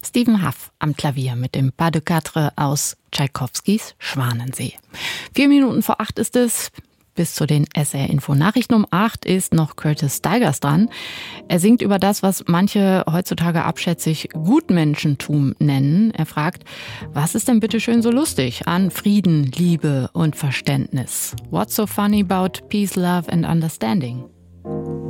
Stephen Huff am Klavier mit dem Pas de Quatre aus Tschaikowskis Schwanensee. 7:04 ist es. Bis zu den SR-Info-Nachrichten um 8 ist noch Curtis Stigers dran. Er singt über das, was manche heutzutage abschätzig Gutmenschentum nennen. Er fragt, was ist denn bitte schön so lustig an Frieden, Liebe und Verständnis? What's so funny about peace, love and understanding?